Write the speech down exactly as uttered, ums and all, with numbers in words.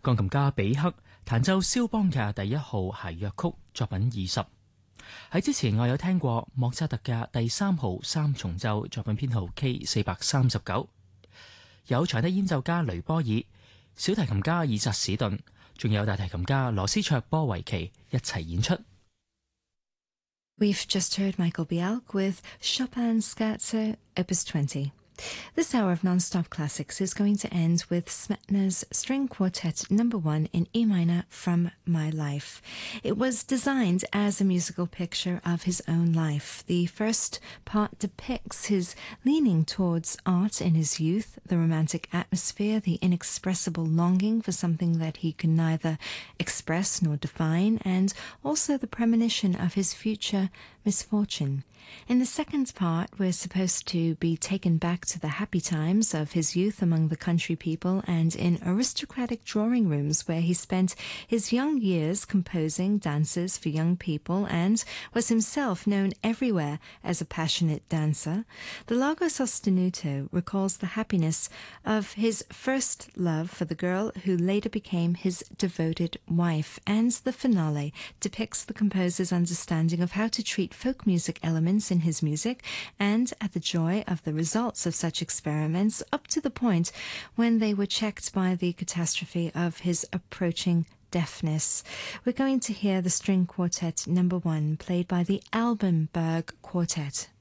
鋼琴家比克彈奏肖邦嘅第一號諧謔曲作品二十。喺之前我有聽過莫扎特嘅第三號三重奏作品編號 K 四百三十九，有長笛演奏家雷波爾、小提琴家爾扎史頓，仲有大提琴家羅斯卓波維奇一齊演出。 We've just heard Michael Bialk with Chopin's Scherzo, Opus twenty. This hour of non-stop classics is going to end with Smetana's String Quartet Number One in E minor from My Life. It was designed as a musical picture of his own life. The first part depicts his leaning towards art in his youth, the romantic atmosphere, the inexpressible longing for something that he can neither express nor define, and also the premonition of his future misfortune. In the second part, we're supposed to be taken back to the happy times of his youth among the country people and in aristocratic drawing rooms where he spent his young years composing dances for young people and was himself known everywhere as a passionate dancer. The Largo Sostenuto recalls the happiness of his first love for the girl who later became his devoted wife, and the finale depicts the composer's understanding of how to treat folk music elements in his music and at the joy of the results of such experiments up to the point when they were checked by the catastrophe of his approaching deafness. We're going to hear the String Quartet Number One played by the Alban Berg Quartet.